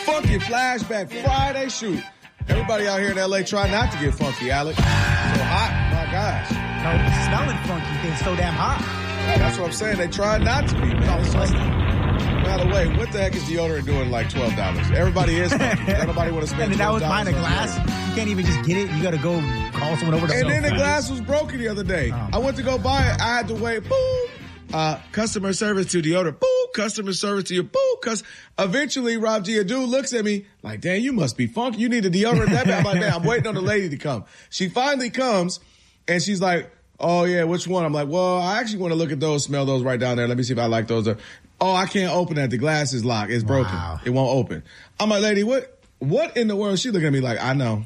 Funky Flashback Friday shoot. Everybody out here in L.A. try not to get funky, Alex. So hot, my gosh. No, it's smelling funky. It's so damn hot. That's what I'm saying. They try not to be, man. It's like, by the way, what the heck is deodorant doing like $12? Everybody is funky. Nobody want to spend $12. And that was behind a glass. You can't even just get it. You got to go call someone over to And then the glass was broken the other day. I went to go buy it. I had to wait. Boom. Customer service to deodorant. Boom. Customer service to your boom. Eventually, Rob G, a dude looks at me like, dang, you must be funky. You need a deodorant that bad. I'm like, I'm waiting on the lady to come. She finally comes, and she's like, oh, yeah, which one? I'm like, well, I actually want to look at those, smell those right down there. Let me see if I like those. Oh, I can't open that. The glass is locked. It's broken. Wow. It won't open. I'm like, lady, what in the world? She looking at me like, I know.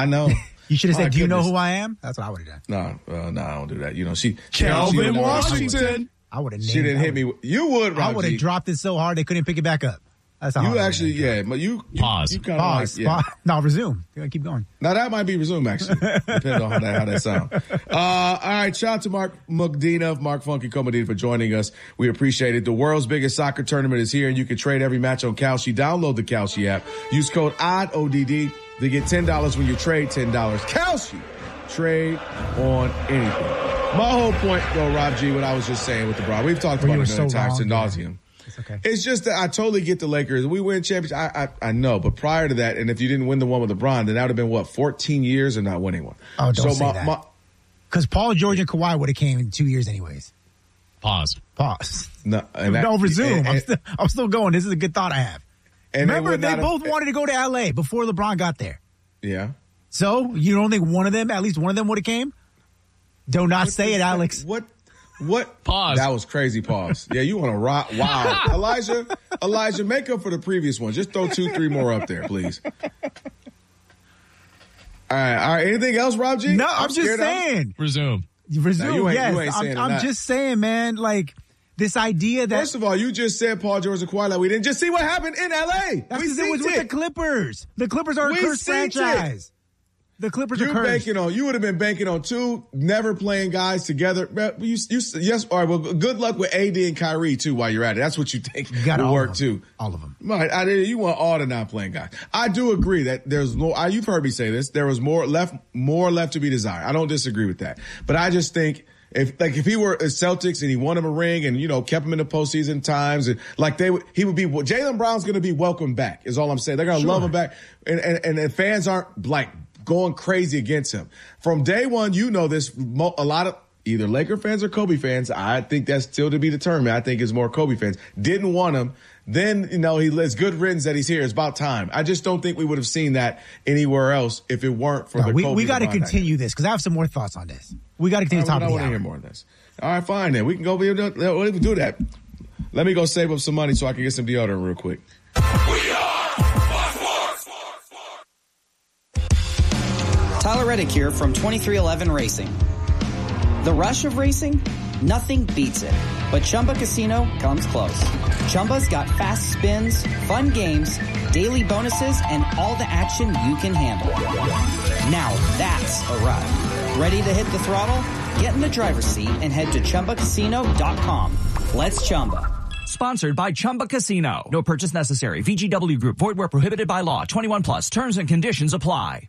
You should have said, do you know who I am? That's what I would have done. No, I don't do that. You know, Calvin Washington. I would have. She didn't hit me. You would, Rob I would have dropped it so hard they couldn't pick it back up. That's how you actually, yeah. But you pause. You pause. Like, yeah. No, resume. You gotta keep going. Now that might be resume actually, depending on how that sounds. All right, shout out to Mark Medina of Mark Funky Co-Medina for joining us. We appreciate it. The world's biggest soccer tournament is here, and you can trade every match on Kalshi. Download the Kalshi app. Use code ODD to get $10 when you trade $10. Kalshi. Trade on anything. My whole point, though, Rob G, what I was just saying with the Bron, we've talked about it many times to nauseum. It's okay. It's just that I totally get the Lakers. We win championship. I know, but prior to that, and if you didn't win the one with LeBron, then that would have been, 14 years of not winning one. Oh, don't say that. Because Paul George and Kawhi would have came in 2 years anyways. Pause. No, resume. I'm still going. This is a good thought I have. And remember, they both wanted to go to L.A. before LeBron got there. Yeah. So, you don't think at least one of them would have came? Do not say it, Alex. What? Pause. That was crazy pause. Yeah, you want to rock. Wow. Elijah, make up for the previous one. Just throw 2-3 more up there, please. All right. Anything else, Rob G? No, I'm just saying. Resume. No, yes. You ain't saying I'm just saying, man, like, this idea that... First of all, you just said Paul George and Kawhi like we didn't just see what happened in L.A. That's because it was with the Clippers. The Clippers are a cursed franchise. The Clippers are cursed. You would have been banking on two never playing guys together. Yes, all right, well, good luck with AD and Kyrie, too, while you're at it. That's what you think will work, too. All of them. Right. You want all the non-playing guys. I do agree that there's more. You've heard me say this. There was more left to be desired. I don't disagree with that. But I just think if he were a Celtics and he won him a ring and, kept him in the postseason times and he would be, Jaylen Brown's going to be welcomed back is all I'm saying. They're going to love him back. And the fans aren't like going crazy against him. From day one, this, a lot of either Laker fans or Kobe fans, I think that's still to be determined. I think it's more Kobe fans. Didn't want him. Then, it's good riddance that he's here. It's about time. I just don't think we would have seen that anywhere else if it weren't for the Kobe. We got to continue this because I have some more thoughts on this. We got to continue talking. I want to hear more of this. All right, fine then. We can go do that. Let me go save up some money so I can get some deodorant real quick. Tyler Reddick here from 2311 Racing. The rush of racing? Nothing beats it. But Chumba Casino comes close. Chumba's got fast spins, fun games, daily bonuses, and all the action you can handle. Now that's a ride. Ready to hit the throttle? Get in the driver's seat and head to ChumbaCasino.com. Let's Chumba. Sponsored by Chumba Casino. No purchase necessary. VGW Group. Void where prohibited by law. 21 plus. Terms and conditions apply.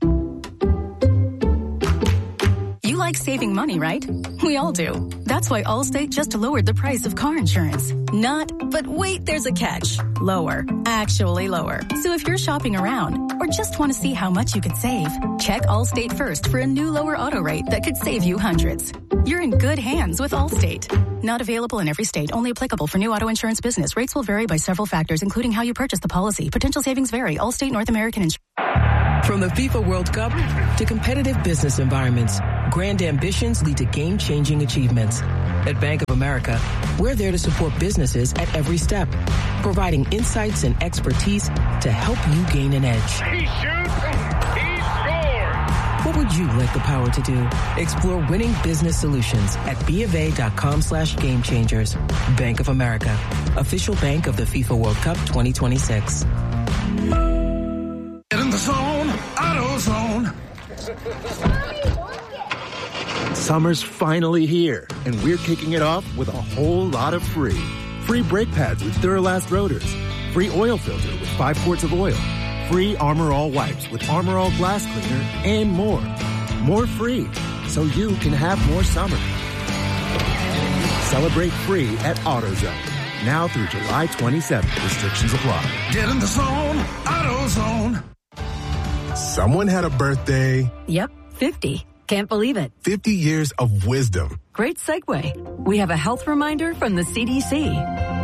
You like saving money, right? We all do. That's why Allstate just lowered the price of car insurance. But wait, there's a catch. Lower. Actually lower. So if you're shopping around or just want to see how much you could save, check Allstate first for a new lower auto rate that could save you hundreds. You're in good hands with Allstate. Not available in every state. Only applicable for new auto insurance business. Rates will vary by several factors, including how you purchase the policy. Potential savings vary. Allstate North American Insurance. From the FIFA World Cup to competitive business environments, grand ambitions lead to game-changing achievements. At Bank of America, we're there to support businesses at every step, providing insights and expertise to help you gain an edge. He shoots, he scores! What would you like the power to do? Explore winning business solutions at BofA.com/gamechangers. Bank of America, official bank of the FIFA World Cup 2026. Get in the zone, AutoZone. Summer's finally here, and we're kicking it off with a whole lot of free. Free brake pads with Duralast rotors. Free oil filter with 5 quarts of oil. free Armor All wipes with Armor All Glass Cleaner and more. More free, so you can have more summer. Celebrate free at AutoZone. Now through July 27th. Restrictions apply. Get in the zone, AutoZone. Someone had a birthday. Yep, 50. Can't believe it. 50 years of wisdom. Great segue. We have a health reminder from the CDC.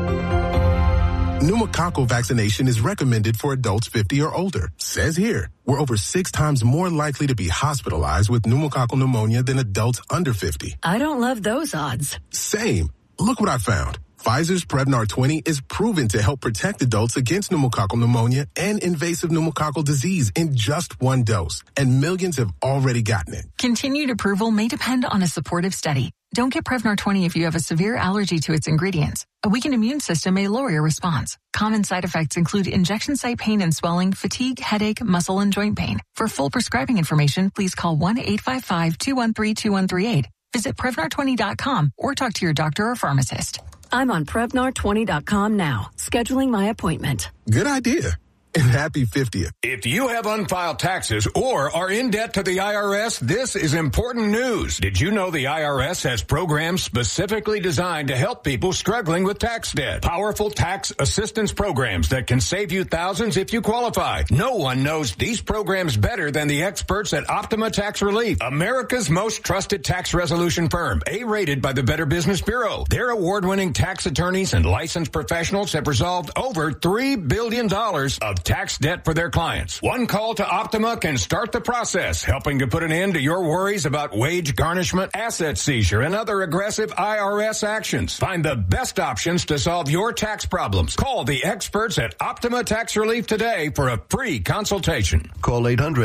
Pneumococcal vaccination is recommended for adults 50 or older. Says here, we're over 6 times more likely to be hospitalized with pneumococcal pneumonia than adults under 50. I don't love those odds. Same. Look what I found. Pfizer's Prevnar 20 is proven to help protect adults against pneumococcal pneumonia and invasive pneumococcal disease in just 1 dose, and millions have already gotten it. Continued approval may depend on a supportive study. Don't get Prevnar 20 if you have a severe allergy to its ingredients. A weakened immune system may lower your response. Common side effects include injection site pain and swelling, fatigue, headache, muscle, and joint pain. For full prescribing information, please call 1-855-213-2138. Visit Prevnar20.com or talk to your doctor or pharmacist. I'm on Prevnar20.com now, scheduling my appointment. Good idea. And happy 50th. If you have unfiled taxes or are in debt to the IRS, this is important news. Did you know the IRS has programs specifically designed to help people struggling with tax debt? Powerful tax assistance programs that can save you thousands if you qualify. No one knows these programs better than the experts at Optima Tax Relief, America's most trusted tax resolution firm, A-rated by the Better Business Bureau. Their award-winning tax attorneys and licensed professionals have resolved over $3 billion of tax debt for their clients. One call to Optima can start the process, helping to put an end to your worries about wage garnishment, asset seizure, and other aggressive IRS actions. Find the best options to solve your tax problems. Call the experts at Optima Tax Relief today for a free consultation. Call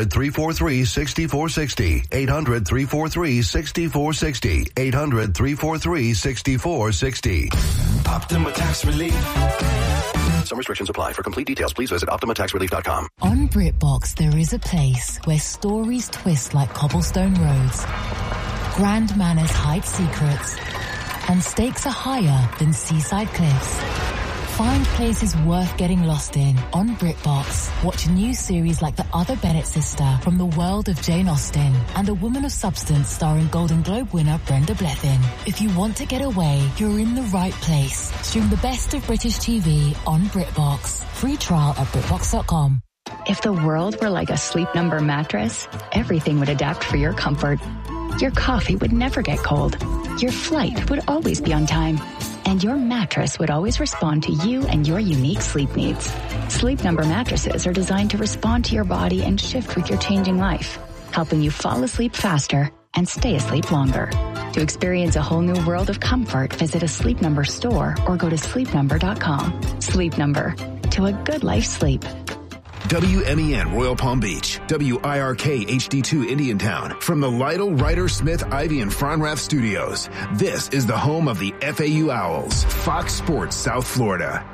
800-343-6460. 800-343-6460. 800-343-6460. Optima Tax Relief. Some restrictions apply. For complete details, please visit OptimaTaxRelief.com. On BritBox, there is a place where stories twist like cobblestone roads, grand manners hide secrets, and stakes are higher than seaside cliffs. Find places worth getting lost in on BritBox. Watch new series like The Other Bennett Sister from the world of Jane Austen and A Woman of Substance starring Golden Globe winner Brenda Blethyn. If you want to get away, you're in the right place. Stream the best of British TV on BritBox. Free trial at BritBox.com. If the world were like a Sleep Number mattress, everything would adapt for your comfort. Your coffee would never get cold. Your flight would always be on time. And your mattress would always respond to you and your unique sleep needs. Sleep Number mattresses are designed to respond to your body and shift with your changing life, helping you fall asleep faster and stay asleep longer. To experience a whole new world of comfort, visit a Sleep Number store or go to sleepnumber.com. Sleep Number. To a good life sleep. WMEN Royal Palm Beach, WIRK HD2 Indiantown, from the Lytle, Ryder, Smith, Ivy, and Fronrath studios. This is the home of the FAU Owls, Fox Sports South Florida.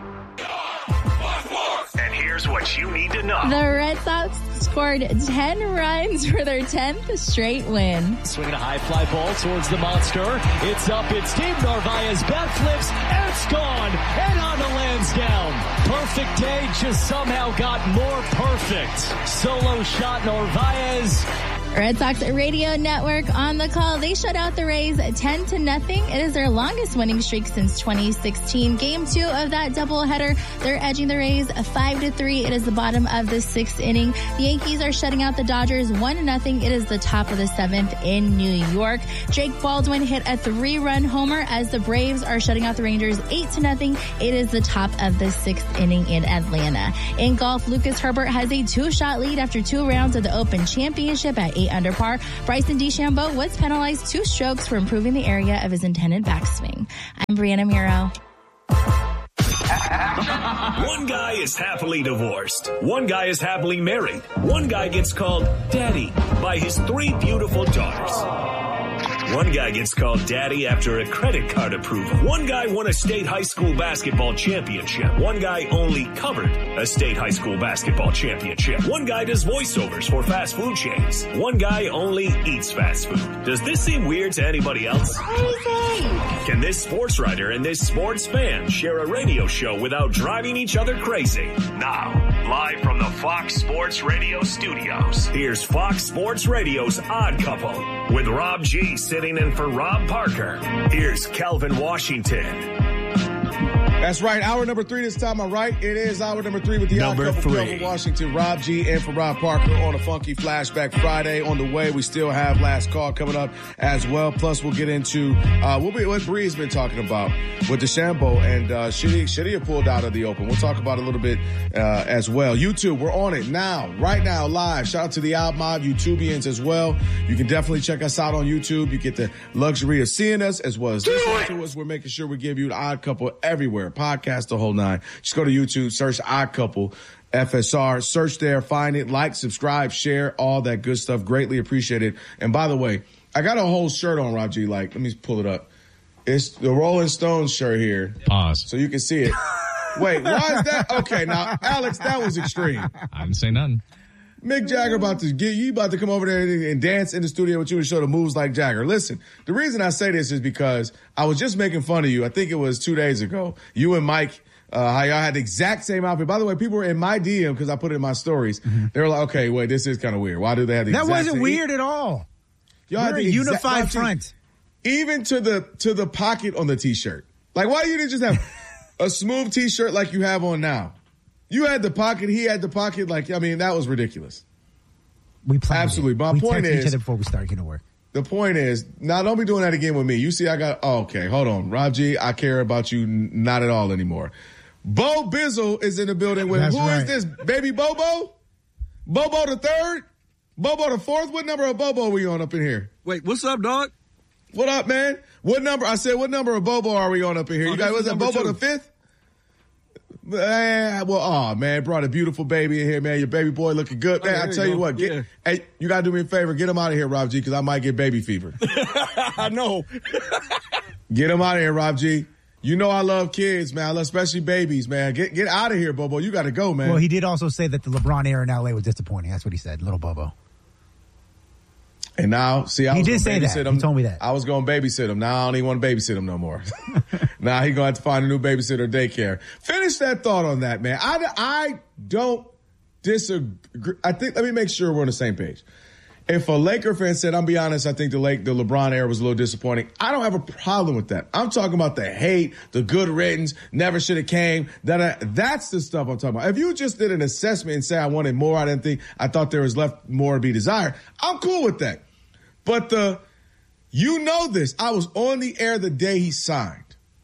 And here's what you need to know. The Red Sox scored 10 runs for their 10th straight win. Swinging a high fly ball towards the monster. It's up, it's deep. Narvaez bat flips, and it's gone. And on the Lansdowne. Perfect day, just somehow got more perfect. Solo shot, Narvaez. Red Sox Radio Network on the call. They shut out the Rays 10-0. It is their longest winning streak since 2016. Game 2 of that doubleheader, they're edging the Rays 5-3. It is the bottom of the 6th inning. The Yankees are shutting out the Dodgers 1-0. It is the top of the 7th in New York. Jake Baldwin hit a 3-run homer as the Braves are shutting out the Rangers 8-0. It is the top of the 6th inning in Atlanta. In golf, Lucas Herbert has a 2-shot lead after 2 rounds of the Open Championship at 8 under par. Bryson DeChambeau was penalized 2 strokes for improving the area of his intended backswing. I'm Brianna Muro. One guy is happily divorced. One guy is happily married. One guy gets called daddy by his 3 beautiful daughters. One guy gets called daddy after a credit card approval. One guy won a state high school basketball championship. One guy only covered a state high school basketball championship. One guy does voiceovers for fast food chains. One guy only eats fast food. Does this seem weird to anybody else? Can this sports writer and this sports fan share a radio show without driving each other crazy? Now, live from the Fox Sports Radio studios, here's Fox Sports Radio's Odd Couple with Rob G sitting in for Rob Parker. Here's Calvin Washington. That's right. Hour number 3 this time. I'm right. It is hour number 3 with the Odd Couple, Calvin Washington, Rob G, and for Rob Parker on a funky Flashback Friday. On the way, we still have Last Call coming up as well. Plus, we'll get into what Bree's been talking about with DeChambeau and Shadia pulled out of the Open. We'll talk about it a little bit as well. YouTube, we're on it now, right now, live. Shout out to the Out Mob YouTubians as well. You can definitely check us out on YouTube. You get the luxury of seeing us as well as listening to us. We're making sure we give you the Odd Couple everywhere. Podcast, the whole nine. Just go to YouTube, search Odd Couple FSR, search there, find it, like, subscribe, share, all that good stuff. Greatly appreciated. And by the way, I got a whole shirt on, Rob G. Like, let me pull it up. It's the Rolling Stones shirt here. Pause. So you can see it. Wait, why is that? Okay, now, Alex, that was extreme. I didn't say nothing. Mick Jagger about to come over there and dance in the studio with you and show the moves like Jagger. Listen, the reason I say this is because I was just making fun of you. I think it was 2 days ago. You and Mike, how y'all had the exact same outfit. By the way, people were in my DM because I put it in my stories. Mm-hmm. They were like, okay, wait, this is kind of weird. Why do they have the exact same? That wasn't weird at all. Y'all had a unified front. Even to the pocket on the T-shirt. Like, why you didn't just have a smooth T-shirt like you have on now? You had the pocket, he had the pocket. Like, I mean, that was ridiculous. We planned absolutely. It. My we point is, each other before we started getting to work. The point is, now don't be doing that again with me. You see, I got. Oh, okay, hold on, Rob G. I care about you not at all anymore. Bo Bizzle is in the building with. That's who right. Is this? Baby Bobo? Bobo the third? Bobo the fourth? What number of Bobo are we on up in here? Wait, what's up, dog? What up, man? What number? I said, what number of Bobo are we on up in here? You guys, was that Bobo the fifth? Man, brought a beautiful baby in here, man. Your baby boy looking good, man. I tell you what, hey, you gotta do me a favor. Get him out of here, Rob G, because I might get baby fever. I know. Get him out of here, Rob G. You know I love kids, man. I love especially babies, man. Get out of here, Bobo. You got to go, man. Well, he did also say that the LeBron era in L.A. was disappointing. That's what he said, little Bobo. And now, see, he did say that. He told me that. I was going to babysit him. Now I don't even want to babysit him no more. Now he's going to have to find a new babysitter daycare. Finish that thought on that, man. I don't disagree. I think, let me make sure we're on the same page. If a Laker fan said, I'm be honest, I think the LeBron era was a little disappointing, I don't have a problem with that. I'm talking about the hate, the good riddance, never should have came. That's the stuff I'm talking about. If you just did an assessment and say I wanted more, I thought there was left more to be desired, I'm cool with that. But you know this, I was on the air the day he signed.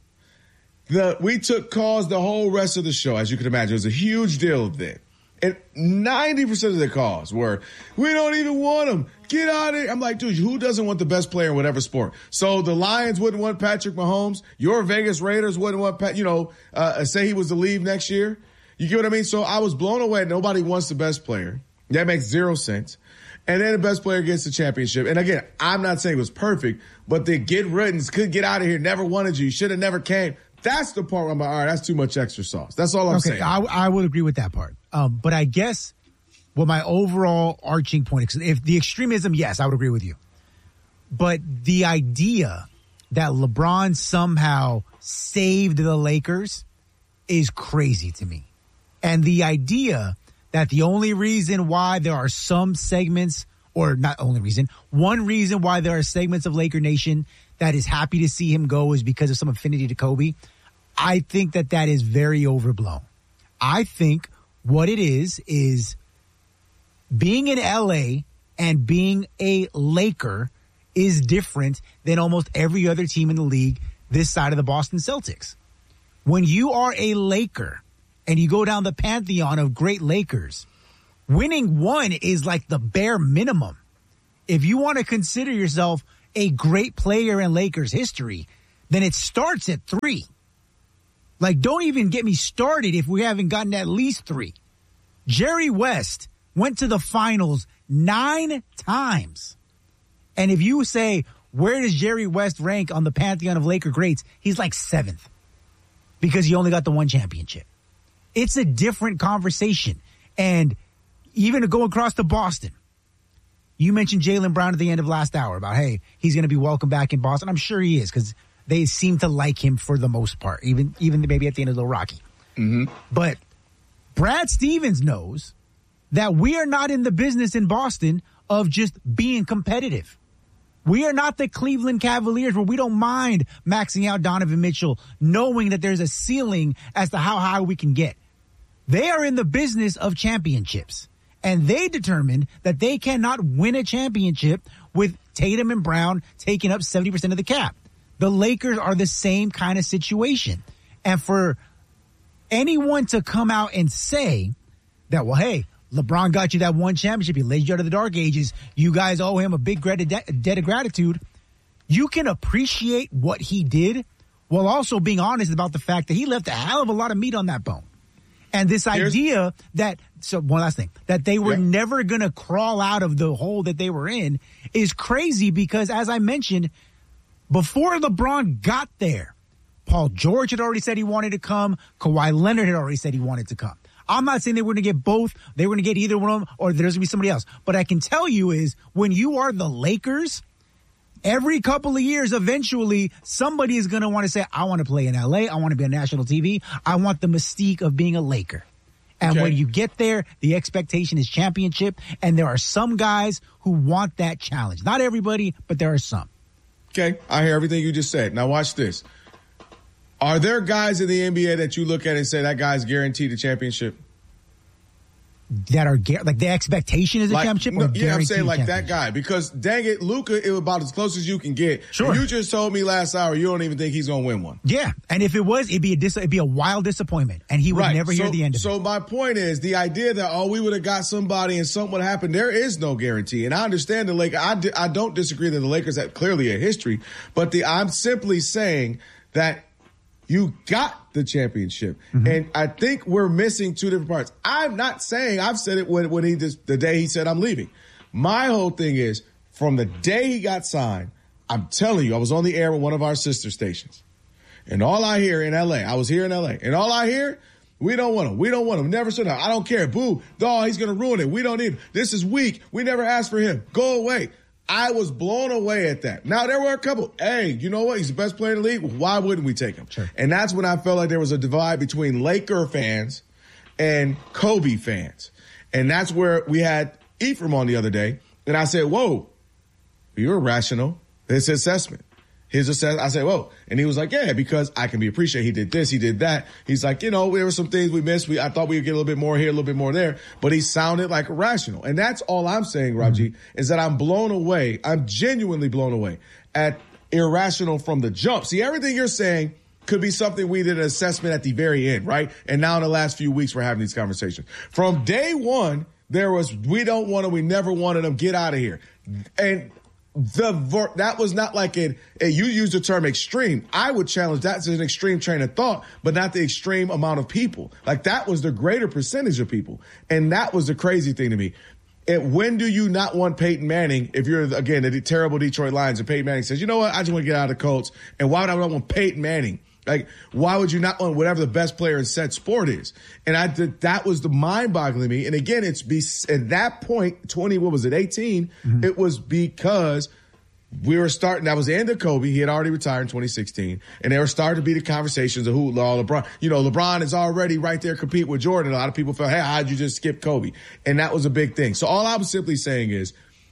We took calls the whole rest of the show, as you can imagine. It was a huge deal then. And 90% of the calls were, we don't even want him. Get out of here. I'm like, dude, who doesn't want the best player in whatever sport? So the Lions wouldn't want Patrick Mahomes. Your Vegas Raiders wouldn't want, say he was to leave next year. You get what I mean? So I was blown away. Nobody wants the best player. That makes zero sense. And then the best player gets the championship. And again, I'm not saying it was perfect, but the get riddance, could get out of here, never wanted you, should have never came. That's the part where I'm like, all right, that's too much extra sauce. That's all I'm saying. I would agree with that part. But I guess what my overall arching point is, if the extremism, yes, I would agree with you. But the idea that LeBron somehow saved the Lakers is crazy to me. And the idea that the only reason why there are some segments, or not only reason, one reason why there are segments of Laker Nation that is happy to see him go is because of some affinity to Kobe, I think that is very overblown. I think what it is being in LA and being a Laker is different than almost every other team in the league this side of the Boston Celtics. When you are a Laker and you go down the pantheon of great Lakers, winning one is like the bare minimum. If you want to consider yourself a great player in Lakers history, then it starts at 3. Like, don't even get me started if we haven't gotten at least 3. Jerry West went to the finals 9 times. And if you say, where does Jerry West rank on the pantheon of Laker greats? He's like 7th because he only got the one championship. It's a different conversation. And even to go across to Boston, you mentioned Jaylen Brown at the end of last hour about, hey, he's going to be welcome back in Boston. I'm sure he is because they seem to like him for the most part, even maybe at the end of the Rocky. Mm-hmm. But Brad Stevens knows that we are not in the business in Boston of just being competitive. We are not the Cleveland Cavaliers where we don't mind maxing out Donovan Mitchell, knowing that there's a ceiling as to how high we can get. They are in the business of championships, and they determined that they cannot win a championship with Tatum and Brown taking up 70% of the cap. The Lakers are the same kind of situation. And for anyone to come out and say that, well, hey, LeBron got you that one championship. He led you out of the dark ages. You guys owe him a big debt of gratitude. You can appreciate what he did while also being honest about the fact that he left a hell of a lot of meat on that bone. And this idea that, so one last thing, that they were never going to crawl out of the hole that they were in is crazy because, as I mentioned, before LeBron got there, Paul George had already said he wanted to come. Kawhi Leonard had already said he wanted to come. I'm not saying they were going to get both. They were going to get either one of them or there's going to be somebody else. But I can tell you is when you are the Lakers, every couple of years, eventually, somebody is going to want to say, I want to play in L.A. I want to be on national TV. I want the mystique of being a Laker. And when you get there, the expectation is championship. And there are some guys who want that challenge. Not everybody, but there are some. Okay, I hear everything you just said. Now watch this. Are there guys in the NBA that you look at and say that guy's guaranteed a championship? That are like the expectation is a championship? Or yeah, I'm saying like that guy. Because dang it, Luka is about as close as you can get. Sure. And you just told me last hour you don't even think he's going to win one. Yeah. And if it was, it'd be a wild disappointment. And he would never hear the end of it. So my point is the idea that, we would have got somebody and something would happen, there is no guarantee. And I understand the Lakers. I don't disagree that the Lakers have clearly a history. But I'm simply saying that you got the championship. Mm-hmm. And I think we're missing two different parts. I'm not saying, I've said it when the day he said I'm leaving. My whole thing is from the day he got signed, I'm telling you, I was on the air with one of our sister stations. And all I hear in LA, I was here in LA, and all I hear, we don't want him. We don't want him. Never should have. I don't care. Boo. Dog, he's going to ruin it. We don't need him. This is weak. We never asked for him. Go away. I was blown away at that. Now, there were a couple, hey, you know what? He's the best player in the league. Why wouldn't we take him? Sure. And that's when I felt like there was a divide between Laker fans and Kobe fans. And that's where we had Ephraim on the other day. And I said, whoa, you're irrational. His assessment. I said, whoa. And he was like, yeah, because I can be appreciated. He did this, he did that. He's like, there were some things we missed. I thought we would get a little bit more here, a little bit more there. But he sounded like irrational. And that's all I'm saying, Raji, is that I'm blown away. I'm genuinely blown away at irrational from the jump. See, everything you're saying could be something we did an assessment at the very end, right? And now in the last few weeks, we're having these conversations. From day one, there was, we don't want him, we never wanted him, get out of here. And that was not like you used the term extreme. I would challenge that as an extreme train of thought, but not the extreme amount of people. Like that was the greater percentage of people. And that was the crazy thing to me. When do you not want Peyton Manning if you're, again, the terrible Detroit Lions and Peyton Manning says, you know what, I just want to get out of the Colts. And why would I not want Peyton Manning? Like, why would you not want whatever the best player in said sport is? And that was the mind-boggling to me. And again, at that point, 18, it was because we were starting, that was the end of Kobe. He had already retired in 2016. And there were starting to be the conversations of LeBron. LeBron is already right there competing with Jordan. A lot of people felt, hey, how'd you just skip Kobe? And that was a big thing. So all I was simply saying is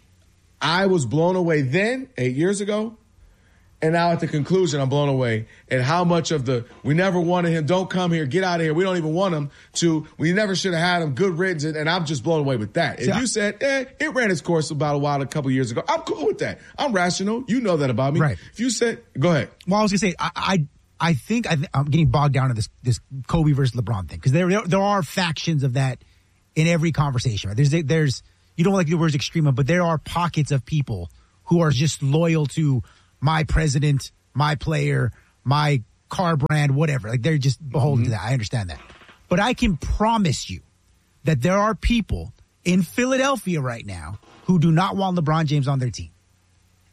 I was blown away then, 8 years ago. And now at the conclusion, I'm blown away at how much of we never wanted him, don't come here, get out of here, we don't even want him, to we never should have had him, good riddance, and I'm just blown away with that. If you said, it ran its course a couple years ago, I'm cool with that. I'm rational. You know that about me. Right. If you said, go ahead. Well, I was going to say, I think I'm getting bogged down in this Kobe versus LeBron thing, because there are factions of that in every conversation. Right? There's you don't like the words extreme, but there are pockets of people who are just loyal to my president, my player, my car brand, whatever. Like they're just beholden to that. I understand that. But I can promise you that there are people in Philadelphia right now who do not want LeBron James on their team.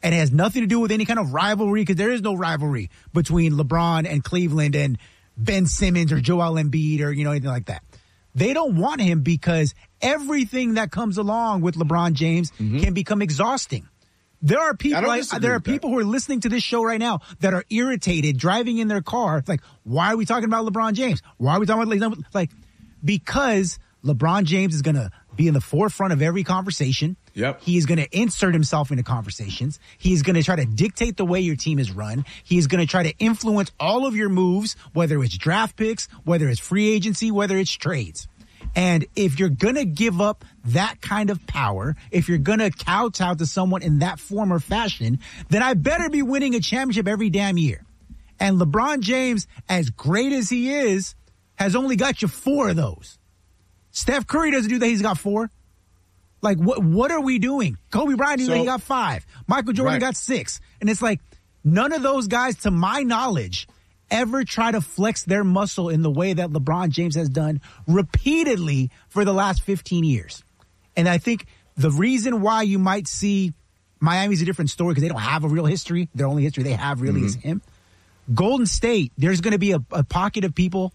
And it has nothing to do with any kind of rivalry, because there is no rivalry between LeBron and Cleveland and Ben Simmons or Joel Embiid or, anything like that. They don't want him because everything that comes along with LeBron James can become exhausting. There are people who are listening to this show right now that are irritated driving in their car. It's like, why are we talking about LeBron James? Why are we talking about because LeBron James is going to be in the forefront of every conversation. Yep. He is going to insert himself into conversations. He's going to try to dictate the way your team is run. He's going to try to influence all of your moves, whether it's draft picks, whether it's free agency, whether it's trades. And if you're going to give up that kind of power, if you're going to kowtow to someone in that form or fashion, then I better be winning a championship every damn year. And LeBron James, as great as he is, has only got you 4 of those. Steph Curry doesn't do that. He's got 4. Like, what are we doing? Kobe Bryant, he got 5. Michael Jordan got 6. And it's like, none of those guys, to my knowledge, ever try to flex their muscle in the way that LeBron James has done repeatedly for the last 15 years. And I think the reason why you might see Miami's a different story, because they don't have a real history. Their only history they have really is him. Golden State, there's going to be a pocket of people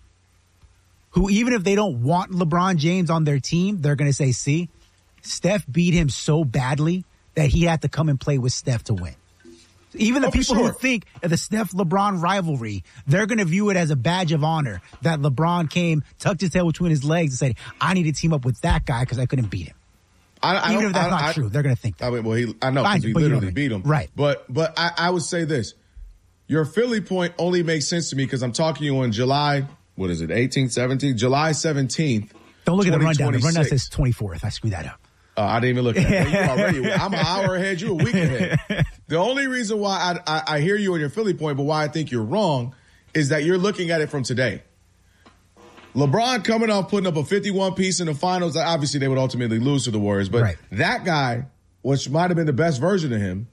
who, even if they don't want LeBron James on their team, they're going to say, see, Steph beat him so badly that he had to come and play with Steph to win. Even the people who think of the Steph-LeBron rivalry, they're going to view it as a badge of honor that LeBron came, tucked his tail between his legs and said, I need to team up with that guy because I couldn't beat him. Even if that's not true, they're going to think that. I know, because he literally beat him. Right. But I would say this. Your Philly point only makes sense to me because I'm talking to you on July, 18th, 17th? July 17th. Don't look at the rundown. The rundown says 24th. I screwed that up. I didn't even look at it. I'm an hour ahead. You're a week ahead. The only reason why I hear you on your Philly point, but why I think you're wrong, is that you're looking at it from today. LeBron coming off putting up a 51-piece in the finals. Obviously, they would ultimately lose to the Warriors. But that guy, which might have been the best version of him,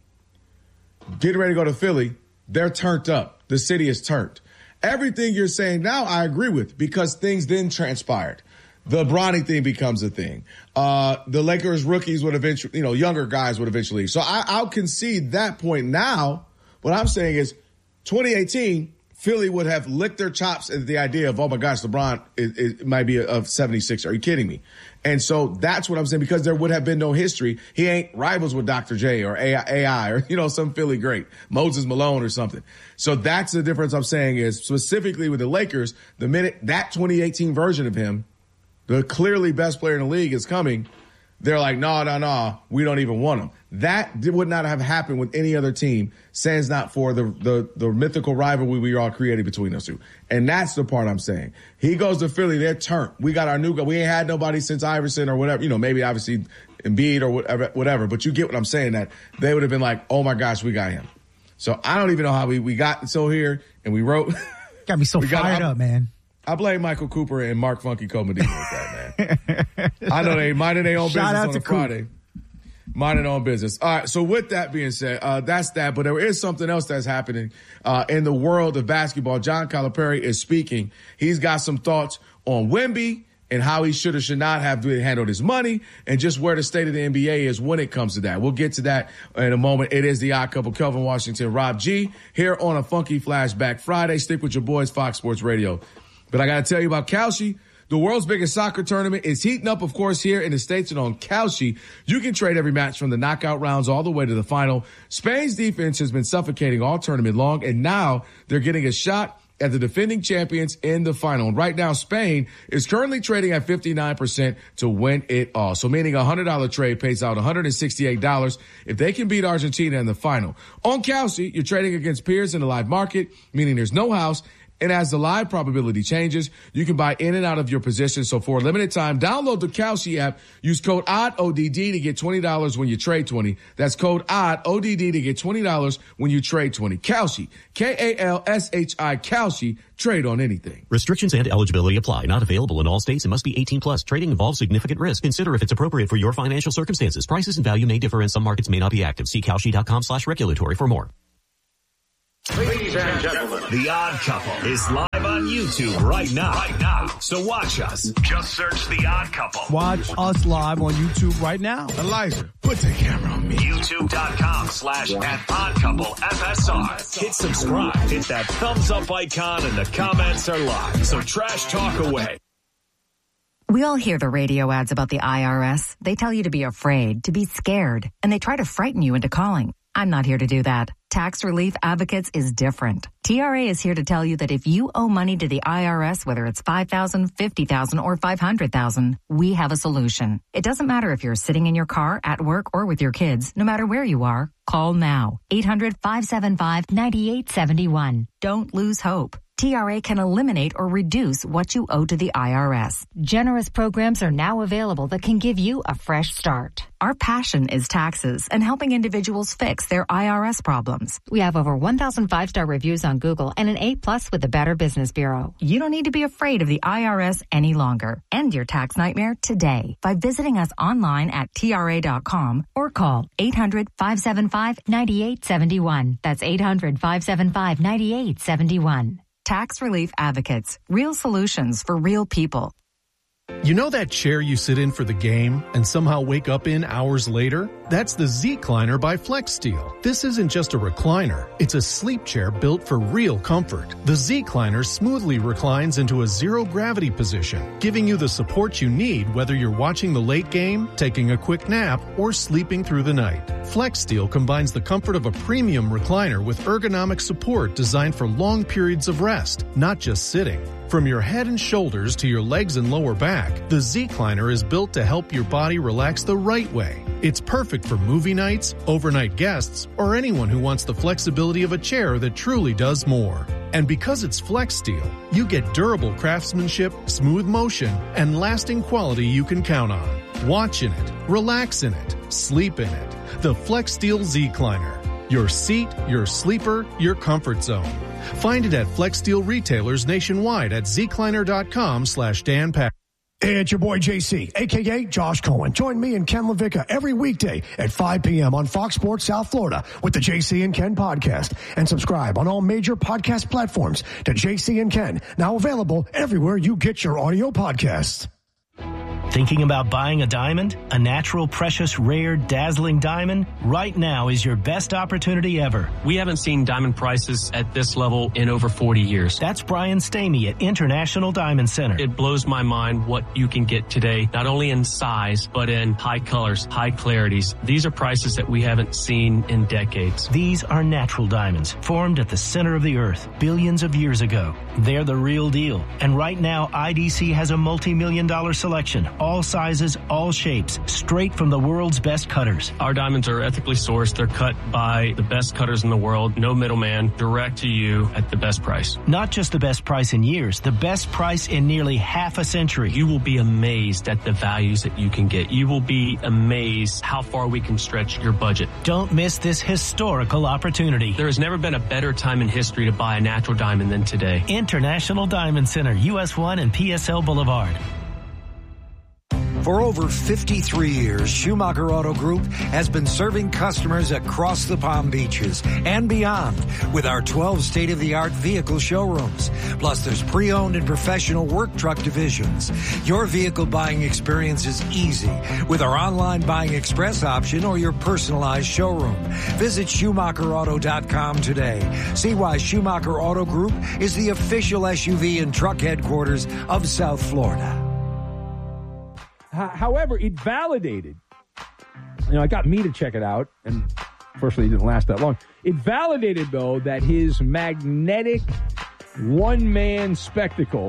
getting ready to go to Philly, they're turned up. The city is turned. Everything you're saying now, I agree with, because things then transpired. The Bronny thing becomes a thing. The Lakers rookies would eventually, younger guys would eventually. So I'll concede that point now. What I'm saying is 2018, Philly would have licked their chops at the idea of, oh my gosh, LeBron it might be of 76. Are you kidding me? And so that's what I'm saying, because there would have been no history. He ain't rivals with Dr. J or AI or, some Philly great, Moses Malone or something. So that's the difference I'm saying is, specifically with the Lakers, the minute that 2018 version of him, the clearly best player in the league, is coming, they're like, no, we don't even want him. That would not have happened with any other team, sans not for the mythical rivalry we all created between those two. And that's the part I'm saying. He goes to Philly, they're turned. We got our new guy. We ain't had nobody since Iverson or whatever, maybe obviously Embiid or whatever. But you get what I'm saying, that they would have been like, oh my gosh, we got him. So I don't even know how we got so here, and we wrote. Got me so fired up, man. I blame Michael Cooper and Mark Funky Comedino with that, man. I know they minded their own business on a Friday. Minded their own business. All right, so with that being said, that's that. But there is something else that's happening in the world of basketball. John Calipari is speaking. He's got some thoughts on Wemby and how he should or should not have handled his money, and just where the state of the NBA is when it comes to that. We'll get to that in a moment. It is the Odd Couple, Kelvin Washington, Rob G, here on a Funky Flashback Friday. Stick with your boys, Fox Sports Radio. But I got to tell you about Kalshi. The world's biggest soccer tournament is heating up, of course, here in the States. And on Kalshi, you can trade every match from the knockout rounds all the way to the final. Spain's defense has been suffocating all tournament long, and now they're getting a shot at the defending champions in the final. And right now, Spain is currently trading at 59% to win it all. So meaning a $100 trade pays out $168 if they can beat Argentina in the final. On Kalshi, you're trading against peers in the live market, meaning there's no house. And as the live probability changes, you can buy in and out of your position. So for a limited time, download the Kalshi app. Use code ODD to get $20 when you trade 20. That's code ODD to get $20 when you trade 20. Kalshi, Kalshi, Kalshi. Trade on anything. Restrictions and eligibility apply. Not available in all states and must be 18 plus. Trading involves significant risk. Consider if it's appropriate for your financial circumstances. Prices and value may differ, and some markets may not be active. See Kalshi.com/regulatory for more. Ladies and gentlemen, The Odd Couple is live on YouTube right now. So watch us. Just search The Odd Couple. Watch us live on YouTube right now. Elijah, put the camera on me. YouTube.com/@oddcouplefsr. Hit subscribe. Hit that thumbs up icon and the comments are live. So trash talk away. We all hear the radio ads about the IRS. They tell you to be afraid, to be scared, and they try to frighten you into calling. I'm not here to do that. Tax Relief Advocates is different. TRA is here to tell you that if you owe money to the IRS, whether it's $5,000, $50,000, or $500,000, we have a solution. It doesn't matter if you're sitting in your car, at work, or with your kids. No matter where you are, call now. 800-575-9871. Don't lose hope. TRA can eliminate or reduce what you owe to the IRS. Generous programs are now available that can give you a fresh start. Our passion is taxes and helping individuals fix their IRS problems. We have over 1,000 5-star reviews on Google and an A+ with the Better Business Bureau. You don't need to be afraid of the IRS any longer. End your tax nightmare today by visiting us online at TRA.com or call 800-575-9871. That's 800-575-9871. Tax Relief Advocates. Real solutions for real people. You know that chair you sit in for the game and somehow wake up in hours later? That's the Z-Cliner by FlexSteel. This isn't just a recliner. It's a sleep chair built for real comfort. The Z-Cliner smoothly reclines into a zero-gravity position, giving you the support you need whether you're watching the late game, taking a quick nap, or sleeping through the night. FlexSteel combines the comfort of a premium recliner with ergonomic support designed for long periods of rest, not just sitting. From your head and shoulders to your legs and lower back, the Z-Cliner is built to help your body relax the right way. It's perfect for movie nights, overnight guests, or anyone who wants the flexibility of a chair that truly does more. And because it's FlexSteel, you get durable craftsmanship, smooth motion, and lasting quality you can count on. Watch in it, relax in it, sleep in it. The FlexSteel Z-Cliner. Your seat, your sleeper, your comfort zone. Find it at FlexSteel retailers nationwide at zcliner.com/Dan Pack. Hey, it's your boy JC, a.k.a. Josh Cohen. Join me and Ken LaVicka every weekday at 5 p.m. on Fox Sports South Florida with the JC and Ken podcast. And subscribe on all major podcast platforms to JC and Ken, now available everywhere you get your audio podcasts. Thinking about buying a diamond? A natural, precious, rare, dazzling diamond? Right now is your best opportunity ever. We haven't seen diamond prices at this level in over 40 years. That's Brian Stamey at International Diamond Center. It blows my mind what you can get today, not only in size, but in high colors, high clarities. These are prices that we haven't seen in decades. These are natural diamonds, formed at the center of the earth billions of years ago. They're the real deal. And right now, IDC has a multi-million-dollar selection. All sizes, all shapes, straight from the world's best cutters. Our diamonds are ethically sourced. They're cut by the best cutters in the world. No middleman, direct to you at the best price. Not just the best price in years, the best price in nearly half a century. You will be amazed at the values that you can get. You will be amazed how far we can stretch your budget. Don't miss this historical opportunity. There has never been a better time in history to buy a natural diamond than today. International Diamond Center, US 1 and PSL Boulevard. For over 53 years, Schumacher Auto Group has been serving customers across the Palm Beaches and beyond with our 12 state-of-the-art vehicle showrooms. Plus, there's pre-owned and professional work truck divisions. Your vehicle buying experience is easy with our online buying express option or your personalized showroom. Visit SchumacherAuto.com today. See why Schumacher Auto Group is the official SUV and truck headquarters of South Florida. However, it validated, it got me to check it out, and fortunately it didn't last that long. It validated, though, that his magnetic one-man spectacle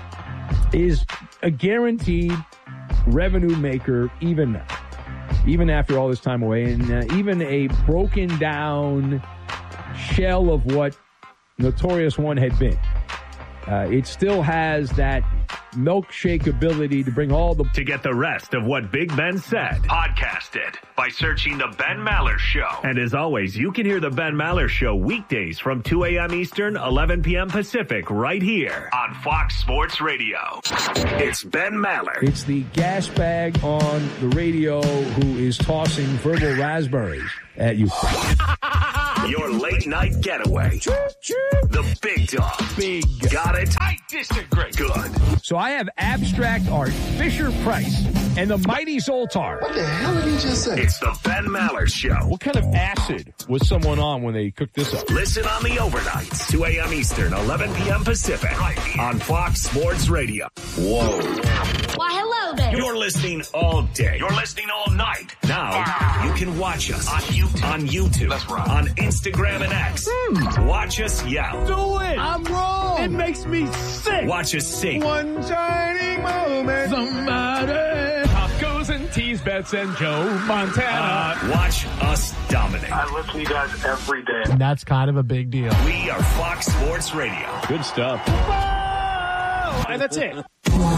is a guaranteed revenue maker even after all this time away, and even a broken down shell of what Notorious One had been. It still has that milkshake ability to bring all the... To get the rest of what Big Ben said, podcast it by searching The Ben Maller Show. And as always, you can hear The Ben Maller Show weekdays from 2 a.m. Eastern, 11 p.m. Pacific, right here on Fox Sports Radio. It's Ben Maller. It's the gas bag on the radio who is tossing verbal raspberries at you. Your late night getaway. The Big Dog. Big. Got it? I disagree. Good. So I have abstract art, Fisher-Price, and the Mighty Zoltar. What the hell did he just say? It's the Ben Maller Show. What kind of acid was someone on when they cooked this up? Listen on the overnights, 2 a.m. Eastern, 11 p.m. Pacific, right on Fox Sports Radio. Whoa. Why, hello there. You're listening all day. You're listening all night. Now, you can watch us on YouTube. That's right. On Instagram and X. Watch us yell. Do it. I'm wrong. It makes me sick. Watch us sing. One shining moment. Somebody. Tacos and teas, bets and Joe Montana. Watch us dominate. I listen to you guys every day. And that's kind of a big deal. We are Fox Sports Radio. Good stuff. Whoa! And that's it.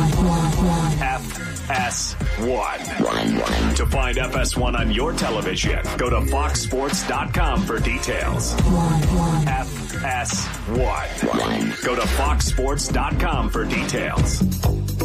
FS1. To find FS1 on your television, go to foxsports.com for details. FS1. Go to foxsports.com for details.